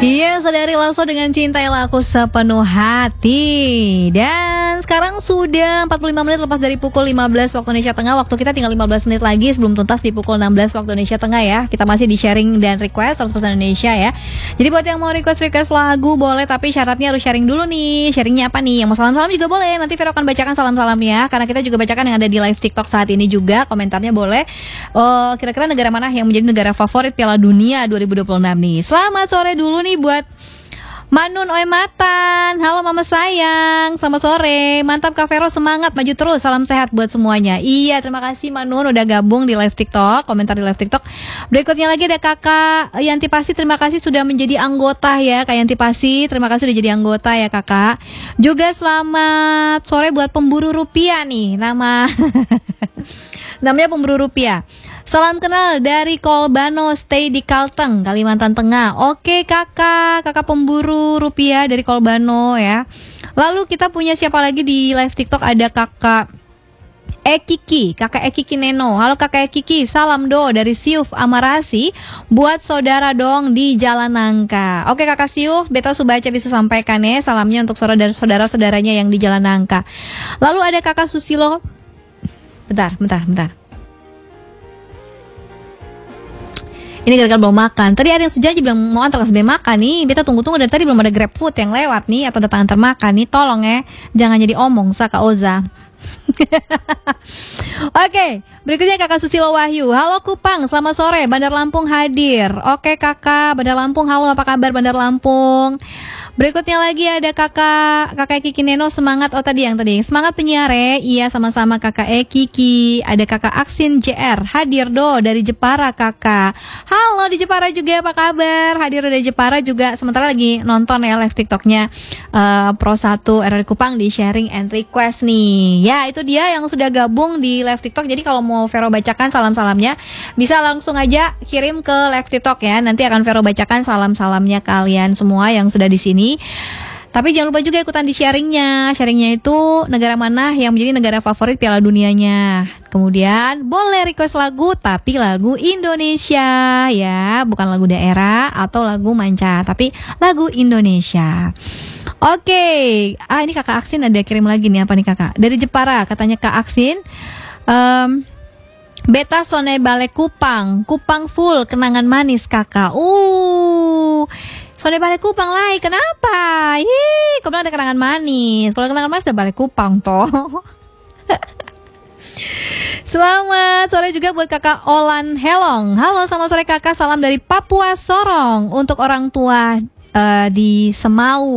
Iya, sadari langsung dengan cintailah aku sepenuh hati. Dan sekarang sudah 45 menit lepas dari pukul 15 waktu Indonesia Tengah. Waktu kita tinggal 15 menit lagi sebelum tuntas di pukul 16 waktu Indonesia Tengah ya. Kita masih di sharing dan request 100% Indonesia ya. Jadi buat yang mau request lagu boleh, tapi syaratnya harus sharing dulu nih. Sharingnya apa nih? Yang mau salam-salam juga boleh. Nanti Vero akan bacakan salam-salamnya, karena kita juga bacakan yang ada di live TikTok saat ini juga. Komentarnya boleh. Kira-kira negara mana yang menjadi negara favorit Piala Dunia 2026 nih? Selamat sore dulu nih buat Manun Oematan. Halo mama sayang, selamat sore. Mantap Kak Vero, semangat, maju terus. Salam sehat buat semuanya. Iya, terima kasih Manun udah gabung di live TikTok, komentar di live TikTok. Berikutnya lagi ada Kakak Yanti Pasi, terima kasih sudah menjadi anggota ya. Kak Yanti Pasi, terima kasih sudah jadi anggota ya Kakak. Juga selamat sore buat pemburu rupiah nih. Namanya pemburu rupiah. Salam kenal dari Kolbano, stay di Kalteng, Kalimantan Tengah. Oke kakak pemburu rupiah dari Kolbano ya. Lalu kita punya siapa lagi di live TikTok? Ada kakak kakak Ekiki Neno. Halo kakak Ekiki, salam do dari Siuf Amarasi buat saudara dong di Jalan Nangka. Oke kakak Siuf, beta Subaca bisa sampaikan ya salamnya untuk saudara-saudaranya yang di Jalan Nangka. Lalu ada kakak Susilo. Bentar. Ini gara-gara belum makan. Tadi ada yang Sujaji bilang mau antar SB makan nih. Beta tunggu-tunggu dari tadi belum ada Grab Food yang lewat nih, atau datang antar makan nih. Tolong ya, jangan jadi omong Saka Oza. Oke, berikutnya kakak Susilo Wahyu. Halo Kupang, selamat sore. Bandar Lampung hadir. Oke kakak, Bandar Lampung, halo apa kabar Bandar Lampung? Berikutnya lagi ada kakak Kiki Neno, semangat. Oh tadi semangat penyiare. Iya sama-sama kakak Kiki. Ada kakak Aksin JR hadir do dari Jepara kakak. Halo di Jepara juga, apa kabar? Hadir dari Jepara juga. Sementara lagi nonton ya live TikToknya Pro 1 RRI Kupang di sharing and request nih. Ya itu dia yang sudah gabung di live TikTok. Jadi kalau mau Vero bacakan salam-salamnya, bisa langsung aja kirim ke live TikTok ya. Nanti akan Vero bacakan salam-salamnya kalian semua yang sudah di sini. Tapi jangan lupa juga ikutan di sharingnya. Sharingnya itu negara mana yang menjadi negara favorit Piala Dunianya. Kemudian boleh request lagu, tapi lagu Indonesia ya, bukan lagu daerah atau lagu manca, tapi lagu Indonesia. Oke, ini kakak Aksin ada kirim lagi nih, apa nih kakak? Dari Jepara katanya Kak Aksin. Beta Sone Bale Kupang full kenangan manis kakak. Sone Bale Kupang lah, kenapa? Kau bilang ada kenangan manis. Kalau kenangan manis udah Bale Kupang toh. Selamat sore juga buat kakak Olan Helong. Halo selamat sore kakak, salam dari Papua Sorong untuk orang tua di Semau.